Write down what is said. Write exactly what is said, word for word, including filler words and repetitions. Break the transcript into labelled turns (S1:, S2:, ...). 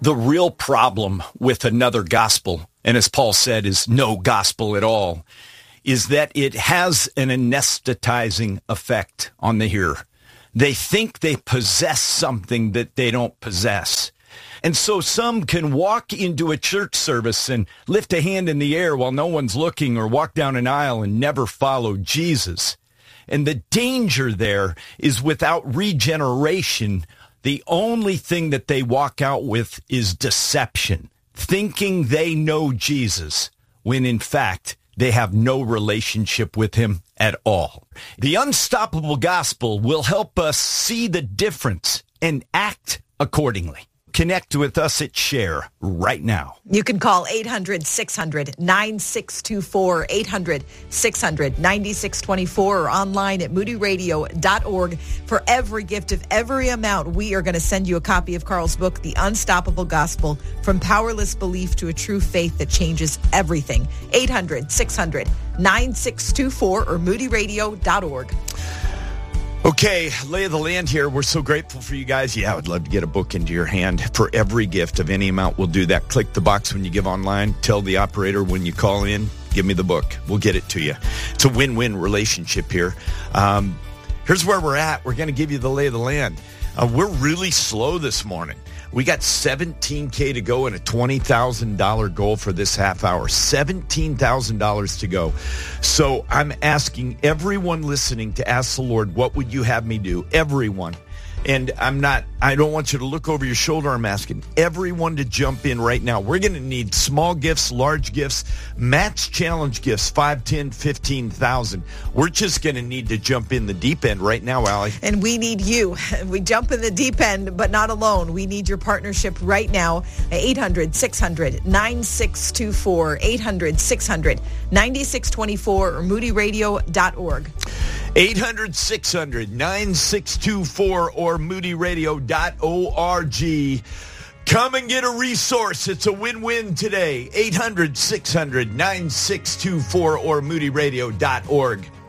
S1: The real problem with another gospel, and as Paul said, is no gospel at all, is that it has an anesthetizing effect on the hearer. They think they possess something that they don't possess. And so some can walk into a church service and lift a hand in the air while no one's looking, or walk down an aisle and never follow Jesus. And the danger there is, without regeneration, the only thing that they walk out with is deception, thinking they know Jesus, when in fact they have no relationship with him at all. The Unstoppable Gospel will help us see the difference and act accordingly. Connect with us at Share right now.
S2: You can call eight hundred, six hundred, nine six two four, eight hundred, six hundred, nine six two four, or online at moody radio dot org. For every gift of every amount, we are going to send you a copy of Carl's book, The Unstoppable Gospel, From Powerless Belief to a True Faith That Changes Everything. eight hundred, six hundred, nine six two four or moody radio dot org.
S1: Okay, lay of the land here. We're so grateful for you guys. Yeah, I would love to get a book into your hand. For every gift of any amount, we'll do that. Click the box when you give online. Tell the operator when you call in, give me the book. We'll get it to you. It's a win-win relationship here. Um, here's where we're at. We're going to give you the lay of the land. Uh, we're really slow this morning. We got seventeen K to go and a twenty thousand dollars goal for this half hour. seventeen thousand dollars to go. So I'm asking everyone listening to ask the Lord, what would you have me do? Everyone. And I'm not, I don't want you to look over your shoulder. I'm asking everyone to jump in right now. We're going to need small gifts, large gifts, match challenge gifts, five, ten, fifteen thousand. We're just going to need to jump in the deep end right now, Allie.
S2: And we need you. We jump in the deep end, but not alone. We need your partnership right now. eight hundred, six hundred, nine six two four, eight hundred, six hundred, nine six two four, or moody radio dot org.
S1: eight hundred, six hundred, nine six two four or moody radio dot org. Come and get a resource. It's a win-win today. eight hundred, six hundred, nine six two four or moody radio dot org.